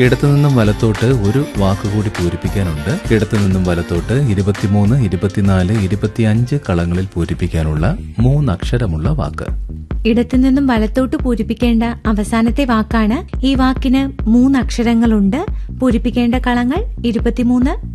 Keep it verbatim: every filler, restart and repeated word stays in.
ഇടത്തുനിന്നും വലത്തോട്ട് ഒരു വാക്കുകൂടി പൂരിപ്പിക്കാനുണ്ട്. ഇടത്തുനിന്നും വലത്തോട്ട് ഇരുപത്തിമൂന്ന്, ഇരുപത്തിനാല്, ഇരുപത്തിയഞ്ച് കളങ്ങളിൽ പൂരിപ്പിക്കാനുള്ള മൂന്നക്ഷരമുള്ള വാക്ക്. ഇടത്തുനിന്നും വലത്തോട്ട് പൂരിപ്പിക്കേണ്ട അവസാനത്തെ വാക്കാണ്. ഈ വാക്കിന് മൂന്നക്ഷരങ്ങളുണ്ട്. പൂരിപ്പിക്കേണ്ട കളങ്ങൾ ഇരുപത്തിമൂന്ന്,